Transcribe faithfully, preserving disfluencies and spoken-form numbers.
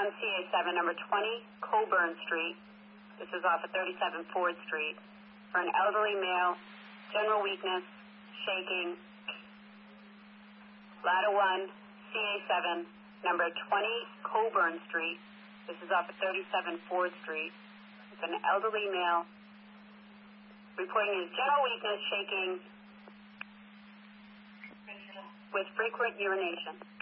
one C A seven, number twenty, Coburn Street. This is off of thirty-seven Ford Street. For an elderly male, general weakness, shaking. Ladder one, C A seven, number twenty, Coburn Street. This is off of thirty-seven Ford Street. It's an elderly male reporting his general weakness, shaking, with frequent urination.